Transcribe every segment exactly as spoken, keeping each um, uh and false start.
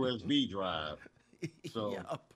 U S B drive. So Yep.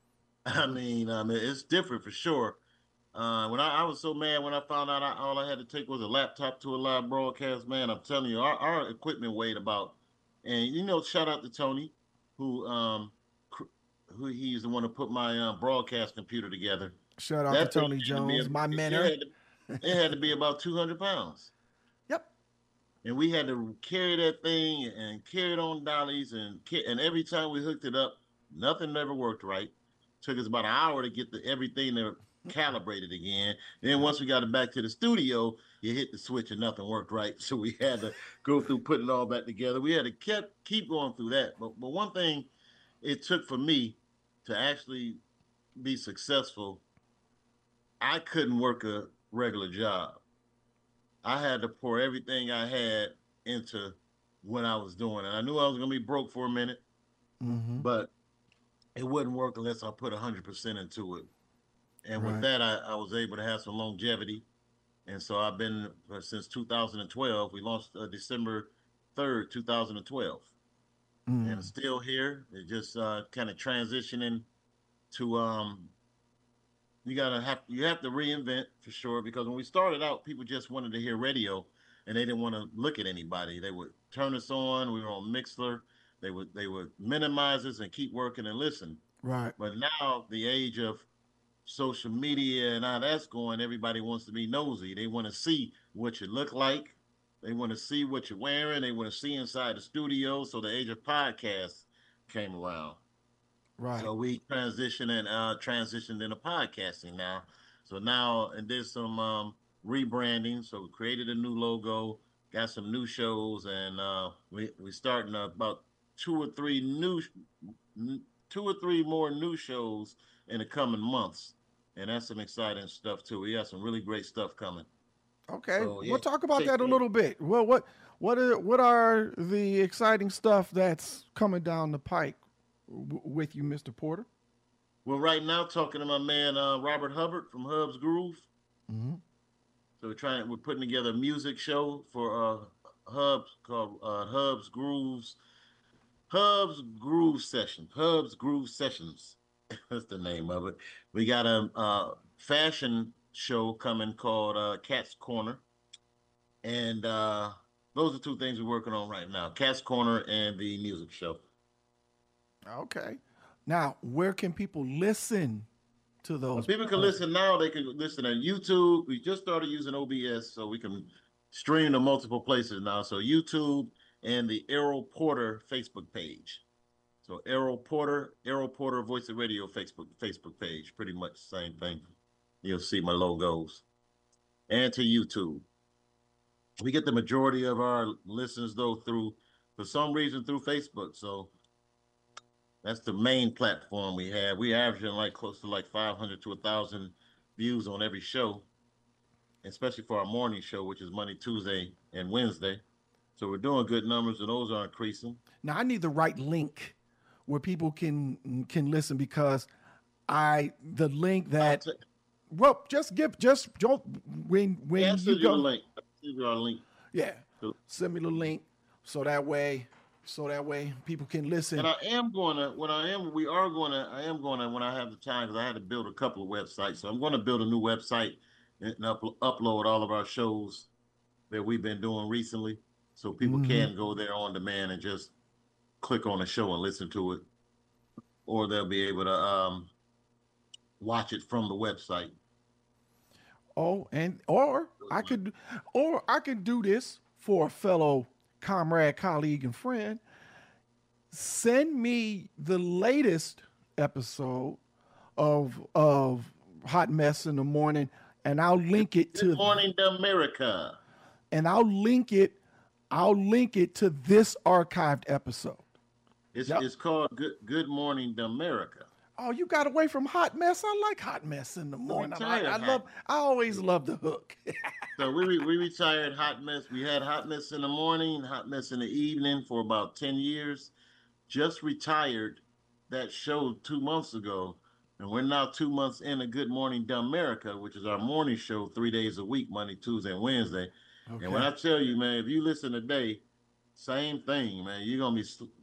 I mean, I mean, it's different for sure. Uh, when I, I was so mad when I found out I, all I had to take was a laptop to a live broadcast, man, I'm telling you, our, our equipment weighed about, and you know, shout out to Tony, who um, cr- who he's the one who put my uh, broadcast computer together. Shout out to That thing Tony had to be, a, Jones, my it mentor. had to, it had to be about two hundred pounds, Yep. and we had to carry that thing and carry it on dollies, and ca- and every time we hooked it up, nothing ever worked right. Took us about an hour to get the everything to calibrated again. Then Yep. once we got it back to the studio, you hit the switch and nothing worked right. So we had to go through putting it all back together. We had to kept keep going through that. But but one thing it took for me to actually be successful, I couldn't work a regular job. I had to pour everything I had into what I was doing. And I knew I was gonna be broke for a minute, Mm-hmm. but it wouldn't work unless I put one hundred percent into it. And with Right. that, I, I was able to have some longevity. And so I've been uh, since two thousand twelve. We launched uh, December third, two thousand twelve. And it's Mm. still here. It just uh, kind of transitioning to um you gotta have you have to reinvent for sure because when we started out, people just wanted to hear radio and they didn't want to look at anybody. They would turn us on. We were on Mixler. They would they would minimize us and keep working and listen. Right. But now the age of social media and how that's going, everybody wants to be nosy. They want to see what you look like. They want to see what you're wearing. They want to see inside the studio. So the age of podcasts came around. Right. So we transitioned and uh, transitioned into podcasting now. So now and did some um, rebranding. So we created a new logo, got some new shows, and uh, we we starting about two or three new two or three more new shows in the coming months, and that's some exciting stuff too. We have some really great stuff coming. Okay. So We'll yeah, talk about take that a care. little bit. Well, what what are what are the exciting stuff that's coming down the pike w- with you, Mister Porter? Well, right now talking to my man uh, Robert Hubbard from Hub's Groove. Mm-hmm. So we're trying we're putting together a music show for uh, Hubs called uh, Hub's Grooves Hub's Groove Session Hub's Groove Sessions. That's the name of it. We got a, uh fashion show coming called uh, Cat's Corner. And uh, those are two things we're working on right now: Cat's Corner and the music show. Okay. Now, where can people listen to Uh, those? people can Uh, listen now. They can listen on YouTube. We just started using O B S, so we can stream to multiple places now. So YouTube and the Errol Porter Facebook page. So Errol Porter, Errol Porter Voice of Radio Facebook Facebook page. Pretty much the same thing. You'll see my logos. And to YouTube. We get the majority of our listeners though through, for some reason, through Facebook. So that's the main platform we have. We averaging like close to like five hundred to a thousand views on every show, especially for our morning show, which is Monday, Tuesday, and Wednesday. So we're doing good numbers, and those are increasing. now, I need the right link where people can can listen because I the link I'll that t- well just give just don't when yeah, I'll when you send you a go link. I'll send you our link. yeah So, send me the link so that way so that way people can and listen. I am going to, when I am, we are going to, I am going to, when I have the time, because I had to build a couple of websites. So I'm going to build a new website and up, upload all of our shows that we've been doing recently. So people Hmm. can go there on demand and just click on the show and listen to it, or they'll be able to um, watch it from the website. Oh, and or I could or I could do this for a fellow comrade, colleague, and friend. Send me the latest episode of of Hot Mess in the Morning, and I'll link it Good to morning, America. and I'll link it. I'll link it to this archived episode. It's Yep. it's called Good Good Morning, America. Oh, you got away from Hot Mess. I like Hot Mess in the So we morning. I, I tired hot. love. I always love the hook. So we we retired hot mess. We had hot mess in the morning, hot mess in the evening for about ten years. Just retired that show two months ago. And we're now two months in a Good Morning America, which is our morning show three days a week, Monday, Tuesday, and Wednesday. And when Okay. I tell you, man, if you listen today, same thing, man. You're gonna be